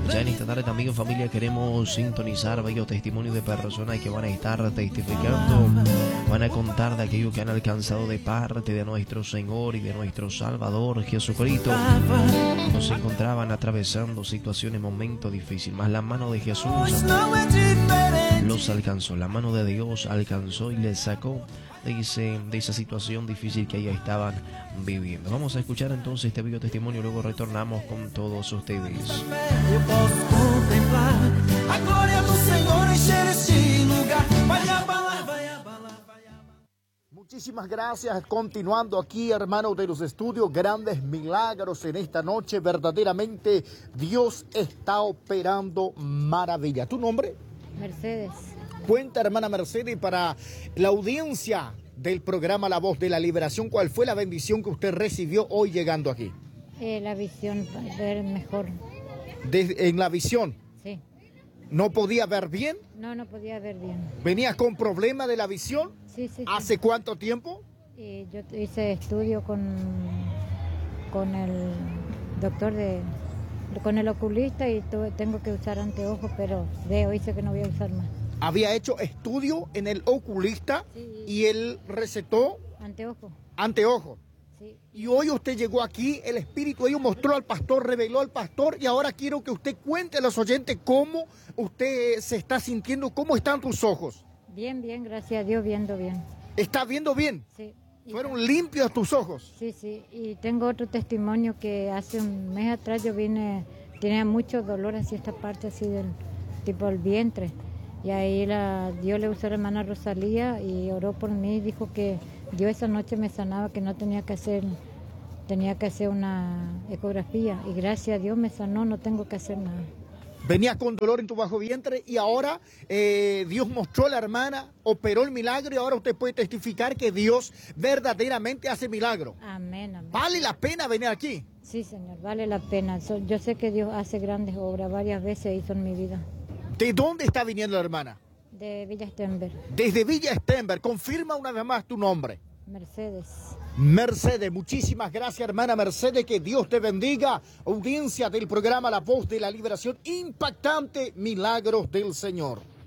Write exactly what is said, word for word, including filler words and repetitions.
Ya en esta tarde también, familia, queremos sintonizar bellos testimonios de personas que van a estar testificando, van a contar de aquello que han alcanzado de parte de nuestro Señor y de nuestro Salvador Jesucristo. No se encontraban atravesando situaciones, momentos difíciles, mas la mano de Jesús los alcanzó, la mano de Dios alcanzó y les sacó de, ese, de esa situación difícil que ellos estaban viviendo. Vamos a escuchar entonces este bello testimonio y luego retornamos con todos ustedes. Muchísimas gracias. Continuando aquí, hermanos de los estudios, grandes milagros en esta noche. Verdaderamente Dios está operando maravilla. ¿Tu nombre? Mercedes. Cuenta, hermana Mercedes, para la audiencia del programa La Voz de la Liberación, ¿cuál fue la bendición que usted recibió hoy llegando aquí? Eh, la visión, para ver mejor. De, en la visión. Sí. ¿No podía ver bien? No, no podía ver bien. ¿Venías con problema de la visión? Sí, sí. ¿Hace sí. cuánto tiempo? Y yo hice estudio con, con el doctor de, con el oculista y tuve, tengo que usar anteojos, pero veo, dice que no voy a usar más. Había hecho estudio en el oculista, sí, y él recetó anteojos. Anteojos. Sí. Y hoy usted llegó aquí, el Espíritu de Dios mostró al pastor, reveló al pastor, y ahora quiero que usted cuente a los oyentes cómo usted se está sintiendo, cómo están tus ojos. Bien, bien, gracias a Dios, viendo bien. ¿Está viendo bien? Sí. ¿Fueron limpios tus ojos? Sí, sí, y tengo otro testimonio que hace un mes atrás yo vine, tenía mucho dolor hacia esta parte así del tipo del vientre. Y ahí la, Dios le usó a la hermana Rosalía y oró por mí y dijo que Dios esa noche me sanaba, que no tenía que hacer, tenía que hacer una ecografía. Y gracias a Dios me sanó, no tengo que hacer nada. Venías con dolor en tu bajo vientre y ahora eh, Dios mostró a la hermana, operó el milagro y ahora usted puede testificar que Dios verdaderamente hace milagro. Amén, amén. ¿Vale la pena venir aquí? Sí, Señor, vale la pena. Yo sé que Dios hace grandes obras, varias veces hizo en mi vida. ¿De dónde está viniendo la hermana? De Villa Stenberg. Desde Villa Stenberg. Confirma una vez más tu nombre. Mercedes. Mercedes, muchísimas gracias, hermana Mercedes, que Dios te bendiga. Audiencia del programa La Voz de la Liberación, impactante milagros del Señor.